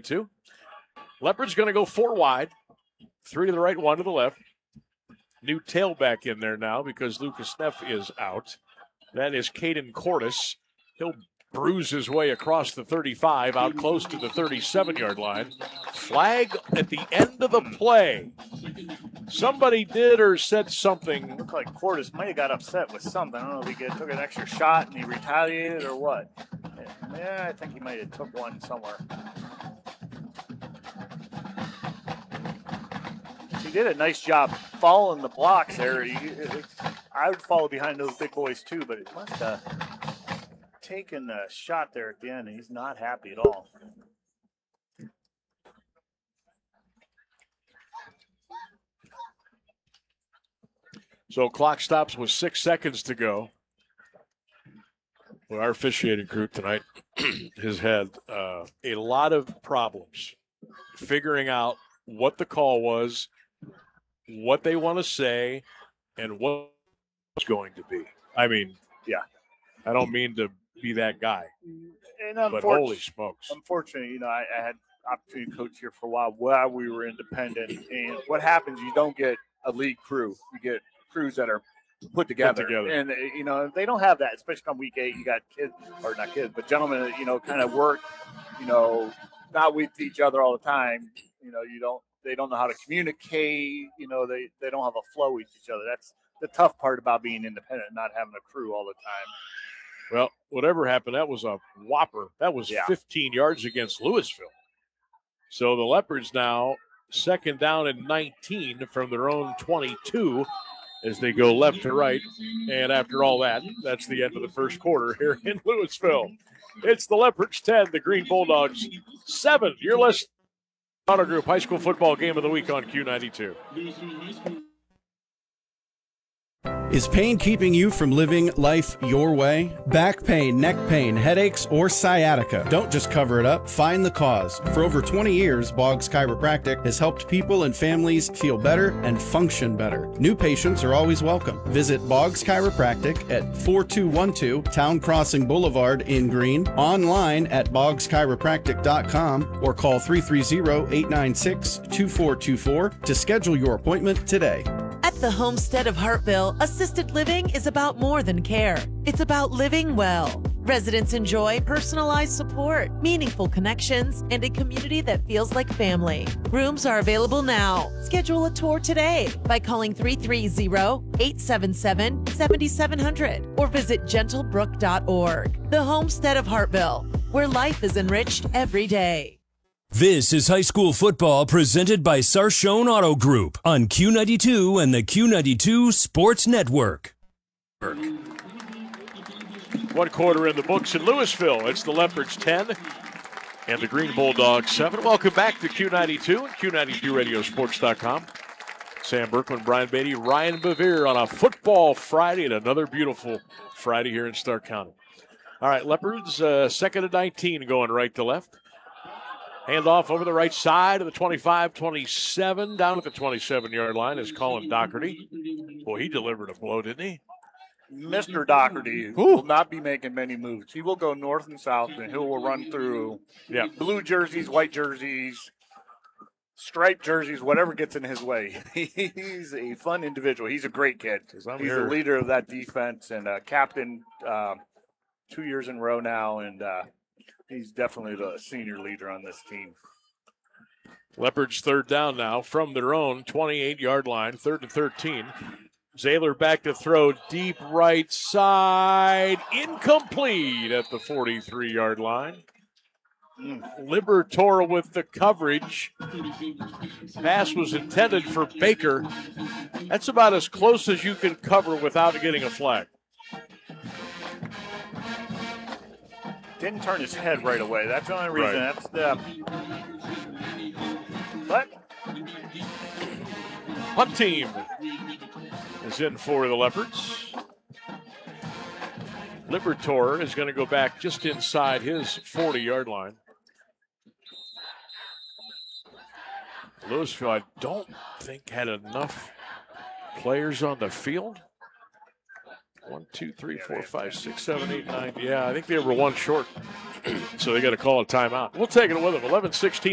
Q92. Leopard's going to go 4 wide, 3 to the right, 1 to the left. New tailback in there now because Lucas Neff is out. That is Caden Cordes. He'll bruise his way across the 35, out close to the 37-yard line. Flag at the end of the play. Somebody did or said something. Looked like Cordes might have got upset with something. I don't know if he took an extra shot and he retaliated or what. Yeah, I think he might have took one somewhere. He did a nice job following the blocks there. I would follow behind those big boys too, but it must have taken a shot there at the end. He's not happy at all. So clock stops with 6 seconds to go. Well, our officiating crew tonight has had a lot of problems figuring out what the call was, what they want to say, and what it's going to be. I mean, yeah, I don't mean to be that guy, but holy smokes. Unfortunately, I had opportunity to coach here for a while we were independent, and what happens, you don't get a league crew. You get crews that are put together. And, they don't have that, especially on week 8. You got kids, or not kids, but gentlemen that, kind of work, not with each other all the time. They don't know how to communicate. They don't have a flow with each other. That's the tough part about being independent, not having a crew all the time. Well, whatever happened, that was a whopper. That was 15 yards against Louisville. So the Leopards now second down and 19 from their own 22 as they go left to right. And after all that, that's the end of the first quarter here in Louisville. It's the Leopards 10, the Green Bulldogs 7. You're listening to Auto Group High School Football Game of the Week on Q92. Is pain keeping you from living life your way? Back pain, neck pain, headaches, or sciatica? Don't just cover it up, find the cause. For over 20 years, Boggs Chiropractic has helped people and families feel better and function better. New patients are always welcome. Visit Boggs Chiropractic at 4212 Town Crossing Boulevard in Greene, online at boggscheropractic.com, or call 330-896-2424 to schedule your appointment today. At the Homestead of Hartville, assisted living is about more than care. It's about living well. Residents enjoy personalized support, meaningful connections, and a community that feels like family. Rooms are available now. Schedule a tour today by calling 330-877-7700 or visit gentlebrook.org. The Homestead of Hartville, where life is enriched every day. This is high school football presented by Sarchone Auto Group on Q92 and the Q92 Sports Network. 1 quarter in the books in Louisville. It's the Leopards 10 and the Green Bulldogs 7. Welcome back to Q92 and Q92radiosports.com. Sam Berkman, Brian Beatty, Ryan Bevere on a football Friday and another beautiful Friday here in Stark County. All right, Leopards, second and 19 going right to left. Handoff over the right side of the 25-27, down at the 27-yard line is Colin Doherty. Boy, he delivered a blow, didn't he? Mr. Doherty will not be making many moves. He will go north and south, and he will run through blue jerseys, white jerseys, striped jerseys, whatever gets in his way. He's a fun individual. He's a great kid. He's the leader of that defense and captain 2 years in a row now, and he's definitely the senior leader on this team. Leopards third down now from their own 28-yard line, 3rd and 13. Zahler back to throw deep right side, incomplete at the 43-yard line. Libertor with the coverage. Pass was intended for Baker. That's about as close as you can cover without getting a flag. Didn't turn his head right away. That's the only reason. Right. That's the. But punt team is in for the Leopards. Libertor is going to go back just inside his 40-yard line. Louisville, I don't think, had enough players on the field. 1, 2, 3, 4, 5, 6, 7, 8, 9. Yeah, I think they were one short. So they got to call a timeout. We'll take it with them. 11-16.